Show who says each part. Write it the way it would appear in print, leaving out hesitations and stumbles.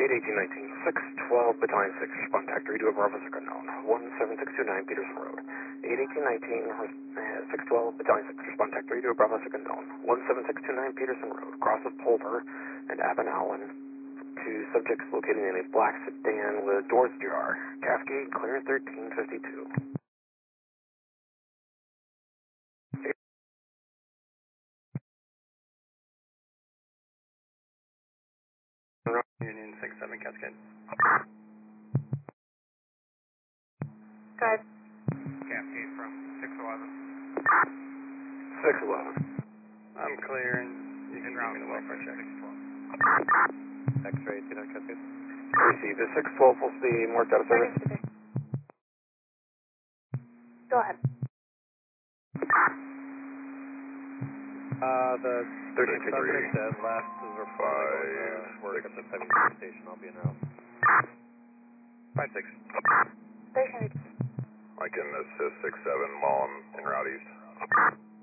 Speaker 1: 81819, 612 Battalion 6, respond tech 3 to a Bravo 6 unknown, 17629 Peterson Road. 81819, 612 Battalion 6, respond tech 3 to a Bravo 6 unknown, 17629 Peterson Road, cross of Pulver and Abenallen, to subjects located in a black sedan with doors ajar. Cascade, clear 1352.
Speaker 2: Union 67 Cascade.
Speaker 3: Guys.
Speaker 2: Cascade from 611.
Speaker 1: 611.
Speaker 2: I'm clear and you can give me the welfare check.
Speaker 4: X-ray, see that Cascade?
Speaker 1: Receive. Is 612 supposed to be marked out of service?
Speaker 3: Go ahead.
Speaker 4: The
Speaker 1: 1353.
Speaker 4: subject that left is reporting going to work at the 70 station. I'll be in out.
Speaker 2: 5-6.
Speaker 3: 1352.
Speaker 5: I can assist 6-7 while I'm en route east.